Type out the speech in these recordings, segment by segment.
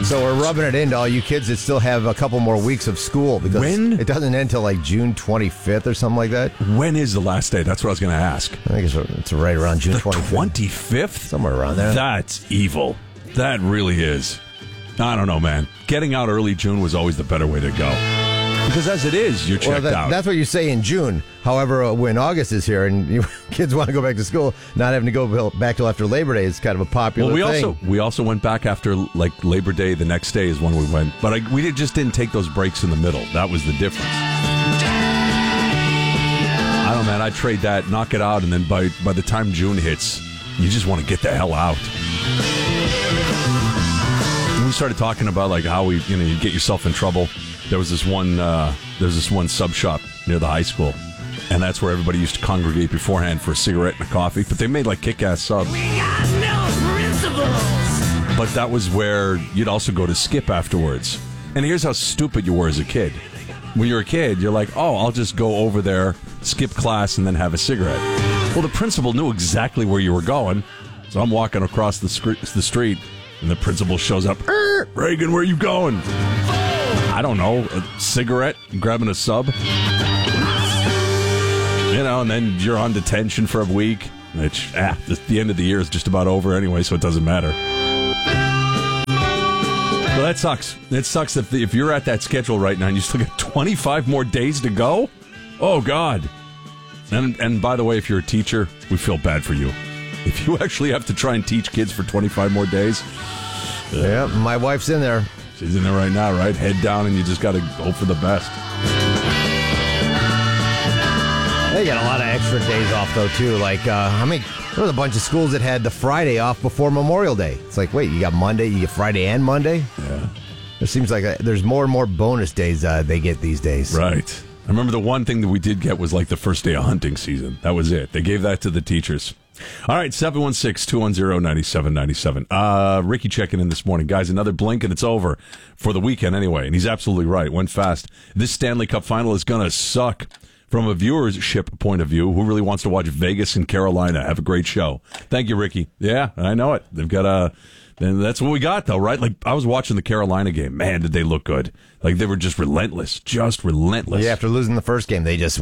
So we're rubbing it into all you kids that still have a couple more weeks of school because it doesn't end until like June 25th or something like that. When is the last day? That's what I was going to ask. I think it's right around June 25th. 25th? Somewhere around there. That's evil. That really is. I don't know, man. Getting out early June was always the better way to go. Because as it is, you're checked out. That's what you say in June. However, when August is here and kids want to go back to school, not having to go back till after Labor Day is kind of a popular thing. We also went back after like Labor Day. The next day is when we went. But we just didn't take those breaks in the middle. That was the difference. I don't know, man. I trade that, knock it out, and then by the time June hits, you just want to get the hell out. We started talking about like how you get yourself in trouble. There was this one sub shop near the high school, and that's where everybody used to congregate beforehand for a cigarette and a coffee. But they made like kick-ass subs. We got no principles. But that was where you'd also go to skip afterwards. And here's how stupid you were as a kid. When you're a kid, you're like, oh, I'll just go over there, skip class, and then have a cigarette. Well, the principal knew exactly where you were going, so I'm walking across the street, and the principal shows up. Reagan, where are you going? I don't know, a cigarette, grabbing a sub. And then you're on detention for a week, which, the end of the year is just about over anyway, so it doesn't matter. Well, that sucks. It sucks if you're at that schedule right now and you still got 25 more days to go. Oh, God. And by the way, if you're a teacher, we feel bad for you. If you actually have to try and teach kids for 25 more days. Yeah, my wife's in there. She's in there right now, right? Head down, and you just got to hope for the best. They got a lot of extra days off, though, too. Like, there was a bunch of schools that had the Friday off before Memorial Day. It's like, wait, you got Monday, you get Friday and Monday? Yeah. It seems like there's more and more bonus days they get these days. Right. I remember the one thing that we did get was like the first day of hunting season. That was it. They gave that to the teachers. All right, 716-210-9797. Ricky checking in this morning. Guys, another blink and it's over for the weekend anyway. And he's absolutely right. Went fast. This Stanley Cup final is going to suck from a viewership point of view. Who really wants to watch Vegas and Carolina? Have a great show. Thank you, Ricky. Yeah, I know it. They've got and that's what we got, though, right? Like, I was watching the Carolina game. Man, did they look good. Like, they were just relentless. Just relentless. Yeah, after losing the first game, they just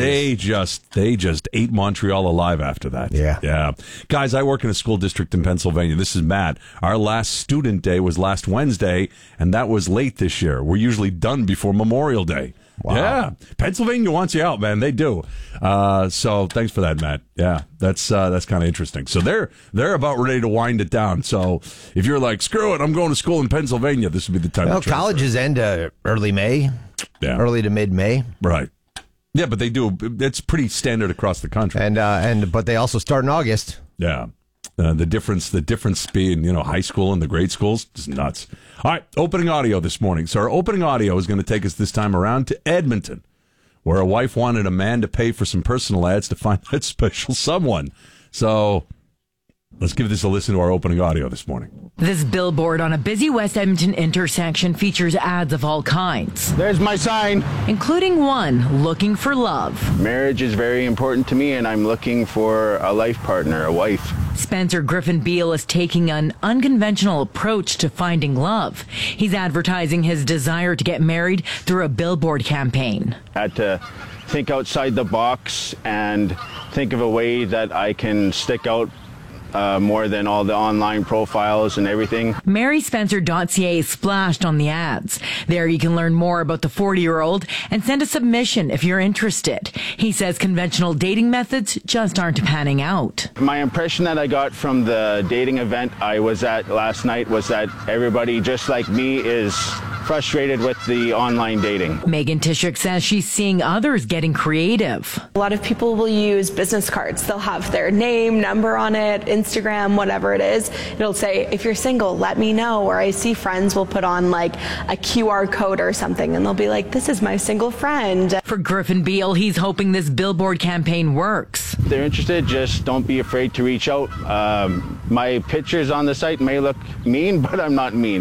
ate Montreal alive after that. Yeah. Guys, I work in a school district in Pennsylvania. This is Matt. Our last student day was last Wednesday, and that was late this year. We're usually done before Memorial Day. Wow. Yeah, Pennsylvania wants you out, man. They do. So thanks for that, Matt. Yeah, that's kind of interesting. So they're about ready to wind it down. So if you're like, screw it, I'm going to school in Pennsylvania, this would be the time. Well, colleges end early May, early to mid May, right? Yeah, but they do. It's pretty standard across the country. But they also start in August. Yeah. The difference being, high school and the grade schools, just nuts. All right, opening audio this morning. So our opening audio is going to take us this time around to Edmonton, where a wife wanted a man to pay for some personal ads to find that special someone. So let's give this a listen to our opening audio this morning. This billboard on a busy West Edmonton intersection features ads of all kinds. There's my sign. Including one looking for love. Marriage is very important to me, and I'm looking for a life partner, a wife. Spencer Griffin Beal is taking an unconventional approach to finding love. He's advertising his desire to get married through a billboard campaign. I had to think outside the box and think of a way that I can stick out more than all the online profiles and everything. MarySpencer.ca is splashed on the ads. There you can learn more about the 40-year-old and send a submission if you're interested. He says conventional dating methods just aren't panning out. My impression that I got from the dating event I was at last night was that everybody just like me is frustrated with the online dating. Megan Tishuk says she's seeing others getting creative. A lot of people will use business cards. They'll have their name, number on it, Instagram, whatever it is. It'll say, if you're single, let me know. Or I see friends will put on like a QR code or something, and they'll be like, this is my single friend. For Griffin Beal, he's hoping this billboard campaign works. If they're interested, just don't be afraid to reach out. My pictures on the site may look mean, but I'm not mean.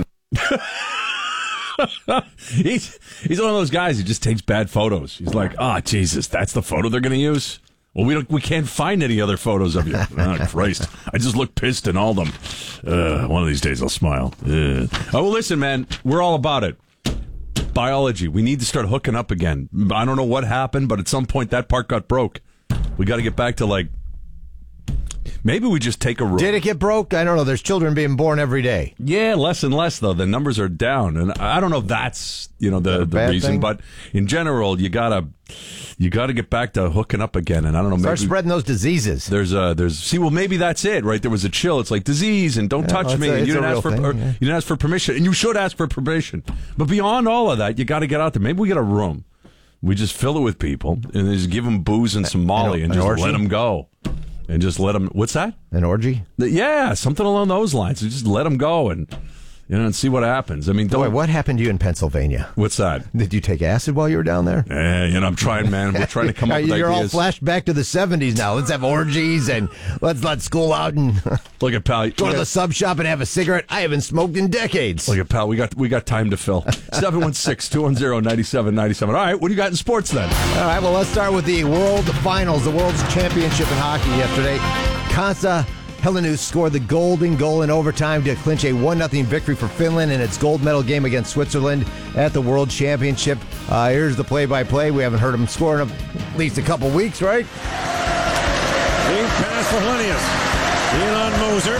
He's one of those guys who just takes bad photos. He's like, Jesus, that's the photo they're going to use? Well, we can't find any other photos of you. Oh, Christ. I just look pissed in all of them. One of these days I'll smile. Oh, well, listen, man. We're all about it. Biology. We need to start hooking up again. I don't know what happened, but at some point that part got broke. We got to get back to, like, maybe we just take a room. Did it get broke? I don't know. There's children being born every day. Yeah, less and less, though. The numbers are down. And I don't know if that's, the reason. Thing? But in general, you gotta get back to hooking up again. And I don't know, Start maybe spreading those diseases. Maybe that's it, right? There was a chill. It's like disease and don't touch me. And you didn't ask for permission. And you should ask for permission. But beyond all of that, you got to get out there. Maybe we get a room. We just fill it with people and just give them booze and some Molly and just let them go. And just let them... What's that? An orgy? Yeah, something along those lines. Just let them go and see what happens. I mean, Boy, what happened to you in Pennsylvania? What's that? Did you take acid while you were down there? I'm trying, man. We're trying to come up with You're ideas. all flashed back to the 70s now. Let's have orgies and let's let school out and look at pal. Go to the sub shop and have a cigarette. I haven't smoked in decades. Look at pal. We got time to fill. 716-210-9797. All right, what do you got in sports then? All right, well, let's start with the World Finals, the World's Championship in hockey yesterday. Kansa Helenius scored the golden goal in overtime to clinch a 1-0 victory for Finland in its gold medal game against Switzerland at the World Championship. Here's the play-by-play. We haven't heard him score in at least a couple weeks, right? Big pass for Helenius. In on Moser.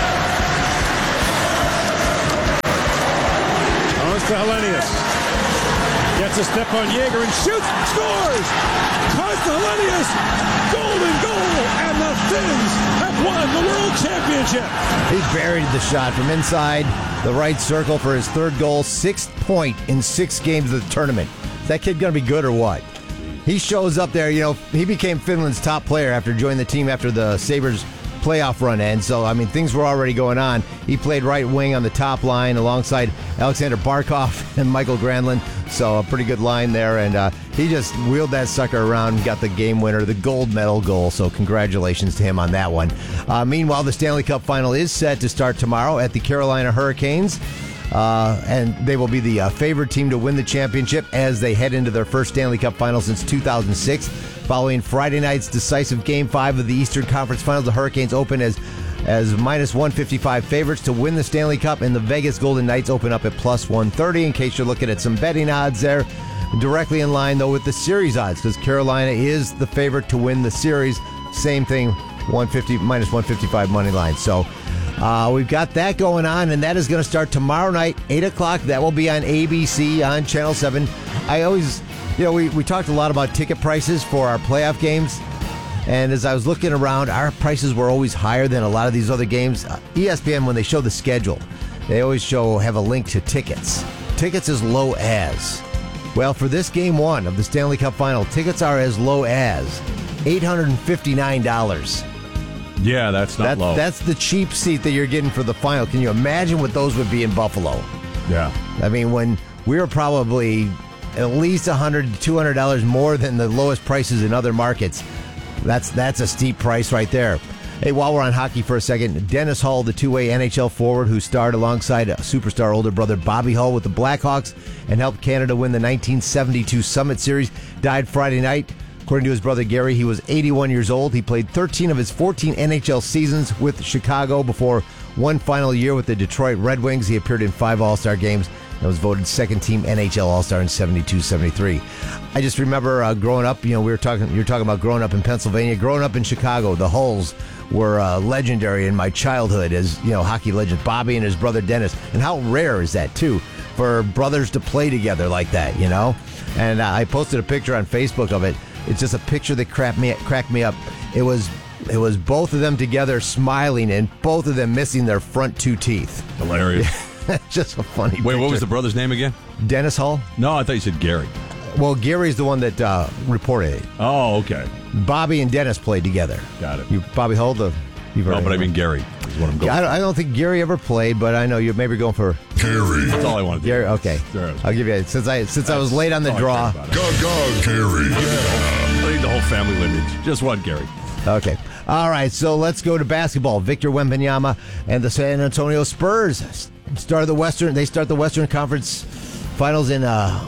On to Helenius. Gets a step on Jaeger and shoots. Scores! Carsten Helenius! Golden goal! And the Finns have won the World Championship! He buried the shot from inside the right circle for his third goal. 6th point in 6 games of the tournament. Is that kid going to be good or what? He shows up there. He became Finland's top player after joining the team after the Sabres playoff run ends. So, things were already going on. He played right wing on the top line alongside Alexander Barkov and Michael Granlund. So a pretty good line there. And he just wheeled that sucker around and got the game winner, the gold medal goal. So congratulations to him on that one. Meanwhile, the Stanley Cup final is set to start tomorrow at the Carolina Hurricanes. And they will be the favored team to win the championship as they head into their first Stanley Cup final since 2006. Following Friday night's decisive Game 5 of the Eastern Conference Finals, the Hurricanes open as minus 155 favorites to win the Stanley Cup, and the Vegas Golden Knights open up at plus 130, in case you're looking at some betting odds there. Directly in line, though, with the series odds, because Carolina is the favorite to win the series. Same thing, minus 155 money line. So we've got that going on, and that is going to start tomorrow night, 8 o'clock. That will be on ABC on Channel 7. I always... we talked a lot about ticket prices for our playoff games, and as I was looking around, our prices were always higher than a lot of these other games. ESPN, when they show the schedule, they always have a link to tickets. Tickets as low as. Well, for this Game 1 of the Stanley Cup Final, tickets are as low as $859. Yeah, that's not low. That's the cheap seat that you're getting for the final. Can you imagine what those would be in Buffalo? Yeah. When we were probably at least $100 to $200 more than the lowest prices in other markets. That's a steep price right there. Hey, while we're on hockey for a second, Dennis Hull, the two-way NHL forward who starred alongside a superstar older brother Bobby Hull with the Blackhawks and helped Canada win the 1972 Summit Series, died Friday night. According to his brother Gary, he was 81 years old. He played 13 of his 14 NHL seasons with Chicago before one final year with the Detroit Red Wings. He appeared in 5 All-Star games and was voted second-team NHL All-Star in 72-73. I just remember growing up, you were talking about growing up in Pennsylvania, growing up in Chicago. The Hulls were legendary in my childhood as, hockey legends, Bobby and his brother Dennis. And how rare is that, too, for brothers to play together like that, And I posted a picture on Facebook of it. It's just a picture that cracked me up. It was both of them together smiling and both of them missing their front 2 teeth. Hilarious. Just a funny picture. Wait, what was the brother's name again? Dennis Hull? No, I thought you said Gary. Well, Gary's the one that reported it. Oh, okay. Bobby and Dennis played together. Got it. Bobby Hull, no, but I mean Gary is what I'm going for. I don't think Gary ever played, but I know you're maybe going for Gary. That's all I wanted to do. Gary, okay. I'll give you it. Since I was late on the draw. Go, Gary. I need the whole family lineage. Just one Gary. Okay. All right, so let's go to basketball. Victor Wembanyama and the San Antonio Spurs start the Western Conference Finals in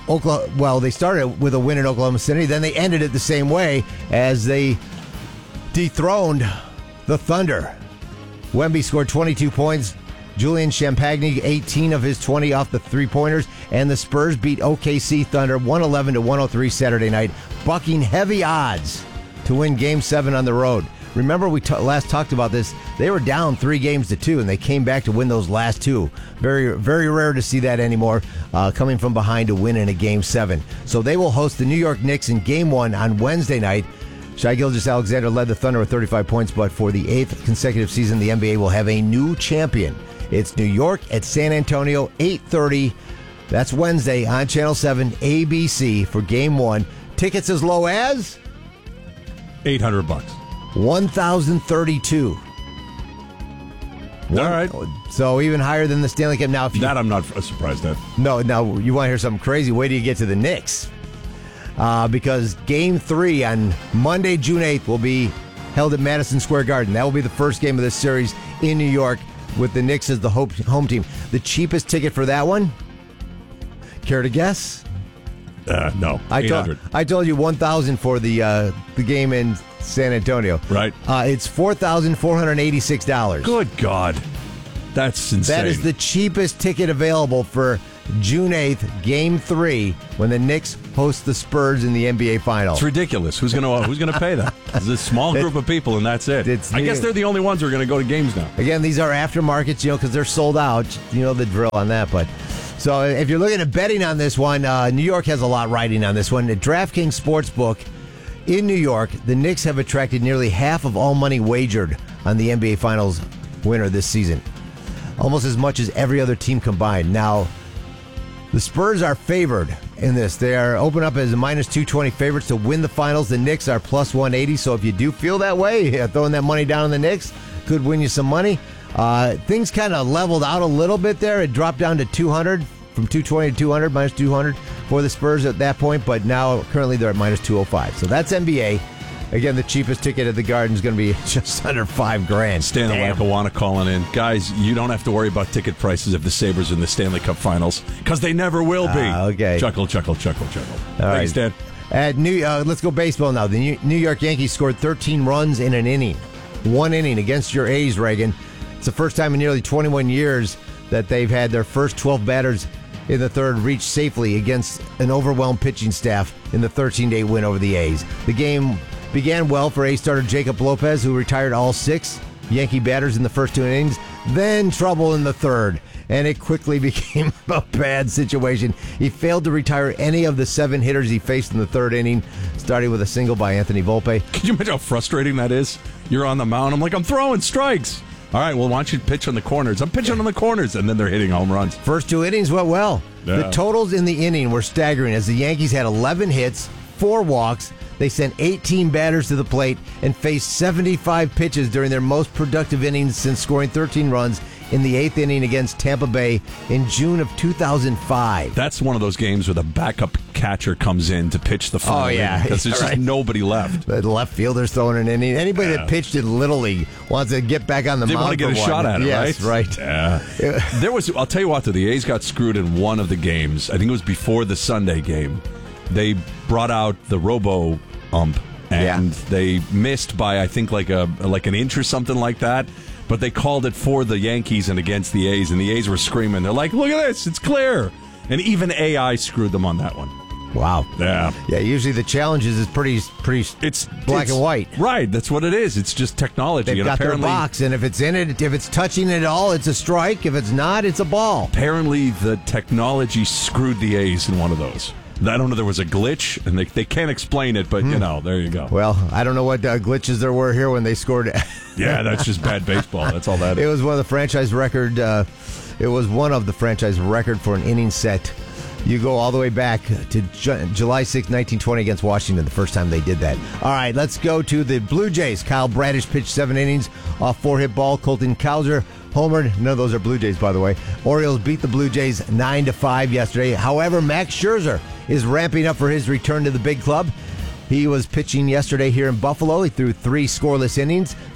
Oklahoma. Well, they started with a win in Oklahoma City. Then they ended it the same way as they dethroned the Thunder. Wemby scored 22 points. Julian Champagny, 18 of his 20 off the three-pointers. And the Spurs beat OKC Thunder 111-103 Saturday night, bucking heavy odds to win Game 7 on the road. Remember, we last talked about this. They were down 3-2, and they came back to win those last two. Very, very rare to see that anymore, coming from behind to win in a Game 7. So they will host the New York Knicks in Game 1 on Wednesday night. Shai Gilgeous-Alexander led the Thunder with 35 points, but for the 8th consecutive season, the NBA will have a new champion. It's New York at San Antonio, 8:30. That's Wednesday on Channel 7, ABC for Game 1. Tickets as low as $800. $1,032. All right. So even higher than the Stanley Cup. Now, if you, That I'm not surprised at. No, now you want to hear something crazy? Wait till you get to the Knicks. Because Game 3 on Monday, June 8th will be held at Madison Square Garden. That will be the first game of this series in New York with the Knicks as the home team. The cheapest ticket for that one? Care to guess? No, $800. I told you $1,000 for the game in San Antonio. Right. It's $4,486. Good God. That's insane. That is the cheapest ticket available for June 8th, Game 3, when the Knicks host the Spurs in the NBA Finals. It's ridiculous. Who's gonna pay that? It's a small group of people, and that's it. I guess they're the only ones who are going to go to games now. Again, these are aftermarkets, because they're sold out. You know the drill on that. But so if you're looking at betting on this one, New York has a lot riding on this one. At DraftKings Sportsbook in New York, the Knicks have attracted nearly half of all money wagered on the NBA Finals winner this season, almost as much as every other team combined. Now, the Spurs are favored in this. They are open up as a -220 favorites to win the finals. The Knicks are +180. So if you do feel that way, throwing that money down on the Knicks could win you some money. Things kind of leveled out a little bit there. It dropped down to 200, from 220 to 200, -200 for the Spurs at that point. But now currently they're at -205. So that's NBA. Again, the cheapest ticket at the Garden is going to be just under $5,000. Stanley Lackawanna calling in. Guys, you don't have to worry about ticket prices if the Sabres are in the Stanley Cup Finals, because they never will be. Okay. Chuckle, chuckle, chuckle, chuckle. All Thanks, right. Dan. Let's go baseball now. The New York Yankees scored 13 runs in an inning. One inning against your A's, Reagan. It's the first time in nearly 21 years that they've had their first 12 batters in the third reach safely against an overwhelmed pitching staff in the 13-8 win over the A's. The game began well for A's starter Jacob Lopez, who retired all 6 Yankee batters in the first 2 innings, then trouble in the third, and it quickly became a bad situation. He failed to retire any of the 7 hitters he faced in the third inning, starting with a single by Anthony Volpe. Can you imagine how frustrating that is? You're on the mound. I'm like, I'm throwing strikes. All right, well, why don't you pitch on the corners? I'm pitching on the corners, and then they're hitting home runs. First 2 innings went well. Yeah. The totals in the inning were staggering as the Yankees had 11 hits, 4 walks. They sent 18 batters to the plate and faced 75 pitches during their most productive innings since scoring 13 runs in the 8th inning against Tampa Bay in June of 2005. That's one of those games where the backup catcher comes in to pitch the final inning, because there's just nobody left. The left fielder's throwing an inning. Anybody that pitched in Little League wants to get back on the mound. They want to get a shot at it, yes, right? Yeah. I'll tell you what, the A's got screwed in one of the games. I think it was before the Sunday game. They brought out the robo ump, and they missed by, I think, like an inch or something like that. But they called it for the Yankees and against the A's, and the A's were screaming. They're like, look at this, it's clear. And even AI screwed them on that one. Wow. Yeah. Yeah, usually the challenge is pretty it's black and white. Right, that's what it is. It's just technology. They've got their box, and if it's in it, if it's touching it at all, it's a strike. If it's not, it's a ball. Apparently the technology screwed the A's in one of those. I don't know, there was a glitch, and they can't explain it, but, there you go. Well, I don't know what glitches there were here when they scored. Yeah, that's just bad baseball. That's all that is. It was one of the franchise record. It was one of the franchise record for an inning set. You go all the way back to July 6, 1920 against Washington, the first time they did that. All right, let's go to the Blue Jays. Kyle Bradish pitched 7 innings off 4-hit ball. Colton Cowser homered. None of those are Blue Jays, by the way. Orioles beat the Blue Jays 9-5 yesterday. However, Max Scherzer is ramping up for his return to the big club. He was pitching yesterday here in Buffalo. He threw 3 scoreless innings,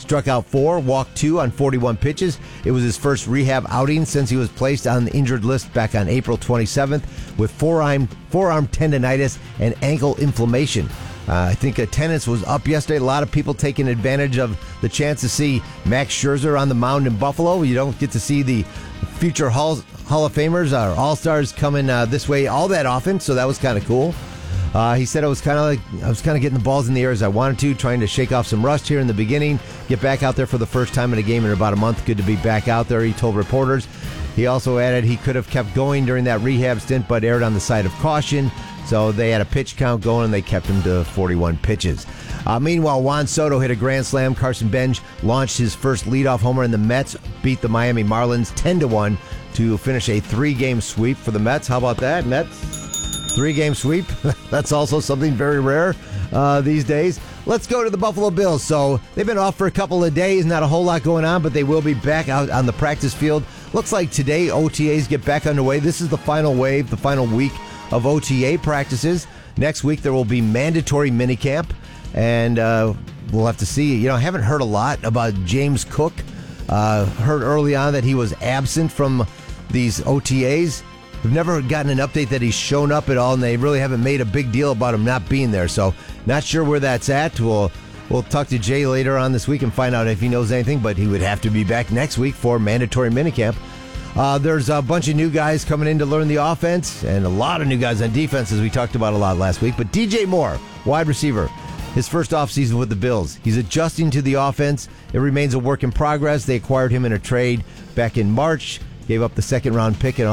struck out 4, walked 2 on 41 pitches. It was his first rehab outing since he was placed on the injured list back on April 27th with forearm tendonitis and ankle inflammation. I think attendance was up yesterday. A lot of people taking advantage of the chance to see Max Scherzer on the mound in Buffalo. You don't get to see the future Hall of Famers or All-Stars coming this way all that often, so that was kind of cool. He said I was kind of getting the balls in the air as I wanted to, trying to shake off some rust here in the beginning, get back out there for the first time in a game in about a month. Good to be back out there, he told reporters. He also added he could have kept going during that rehab stint, but erred on the side of caution. So they had a pitch count going, and they kept him to 41 pitches. Meanwhile, Juan Soto hit a grand slam. Carson Bench launched his first leadoff homer, and the Mets beat the Miami Marlins 10-1 to finish a 3-game sweep for the Mets. How about that, Mets? 3-game sweep. That's also something very rare these days. Let's go to the Buffalo Bills. So they've been off for a couple of days. Not a whole lot going on, but they will be back out on the practice field. Looks like today OTAs get back underway. This is the final wave, the final week of OTA practices. Next week there will be mandatory minicamp, and we'll have to see. I haven't heard a lot about James Cook. Heard early on that he was absent from these OTAs. We've never gotten an update that he's shown up at all, and they really haven't made a big deal about him not being there. So not sure where that's at. We'll talk to Jay later on this week and find out if he knows anything, but he would have to be back next week for mandatory minicamp. There's a bunch of new guys coming in to learn the offense, and a lot of new guys on defense, as we talked about a lot last week. But DJ Moore, wide receiver, his first offseason with the Bills. He's adjusting to the offense. It remains a work in progress. They acquired him in a trade back in March, gave up the second-round pick and